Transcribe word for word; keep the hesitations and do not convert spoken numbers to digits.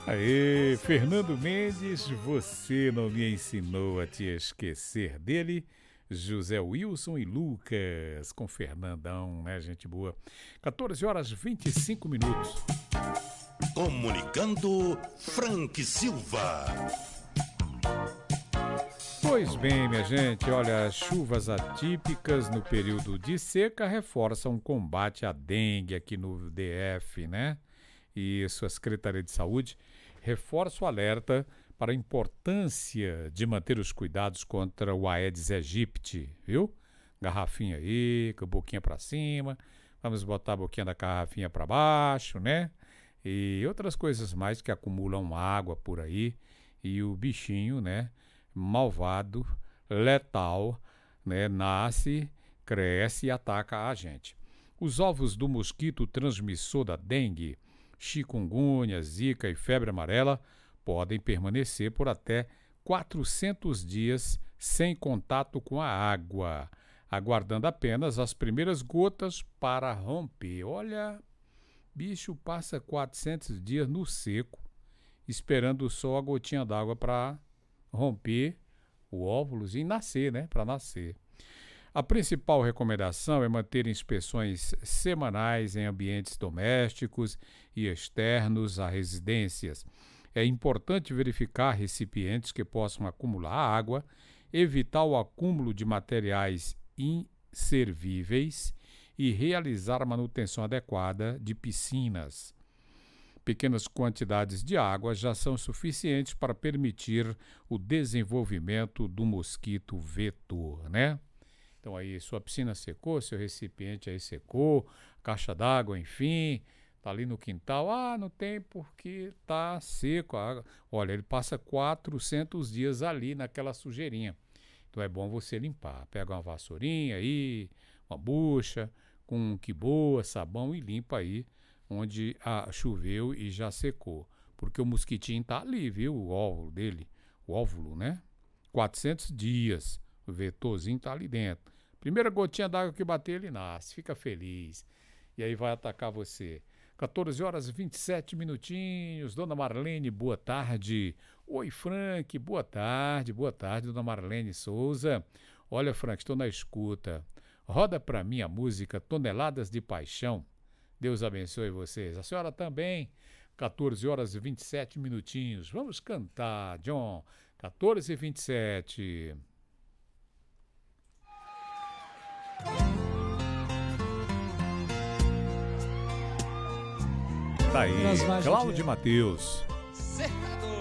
Aê, Fernando Mendes, você não me ensinou a te esquecer dele. José Wilson e Lucas com Fernandão, né, gente boa. quatorze horas e vinte e cinco minutos. Comunicando Frank Silva. Pois bem, minha gente, olha, as chuvas atípicas no período de seca reforçam o combate à dengue aqui no D F, né? E sua Secretaria de Saúde reforça o alerta para a importância de manter os cuidados contra o Aedes aegypti, viu? Garrafinha aí, com a boquinha para cima, vamos botar a boquinha da garrafinha para baixo, né? E outras coisas mais que acumulam água por aí e o bichinho, né? Malvado, letal, né? Nasce, cresce e ataca a gente. Os ovos do mosquito transmissor da dengue, chikungunya, zika e febre amarela podem permanecer por até quatrocentos dias sem contato com a água, aguardando apenas as primeiras gotas para romper. Olha, bicho passa quatrocentos dias no seco, esperando só a gotinha d'água para romper o óvulo e nascer, né? Para nascer. A principal recomendação é manter inspeções semanais em ambientes domésticos e externos a residências. É importante verificar recipientes que possam acumular água, evitar o acúmulo de materiais inservíveis e realizar a manutenção adequada de piscinas. Pequenas quantidades de água já são suficientes para permitir o desenvolvimento do mosquito vetor, né? Então aí, sua piscina secou, seu recipiente aí secou, caixa d'água, enfim, tá ali no quintal. Ah, não tem porque tá seco a água. Olha, ele passa quatrocentos dias ali naquela sujeirinha. Então é bom você limpar. Pega uma vassourinha aí, uma bucha, com um que boa, sabão e limpa aí onde ah, choveu e já secou. Porque o mosquitinho tá ali, viu? O óvulo dele, o óvulo, né? quatrocentos dias, o vetorzinho tá ali dentro. Primeira gotinha d'água que bater, ele nasce, fica feliz. E aí vai atacar você. quatorze horas e vinte e sete minutinhos. Dona Marlene, boa tarde. Oi, Frank, boa tarde. Boa tarde, Dona Marlene Souza. Olha, Frank, estou na escuta. Roda para mim a música Toneladas de Paixão. Deus abençoe vocês. A senhora também. quatorze horas e vinte e sete minutinhos. Vamos cantar, John. quatorze e vinte e sete. Tá aí, Cláudio Matheus. Cerrado.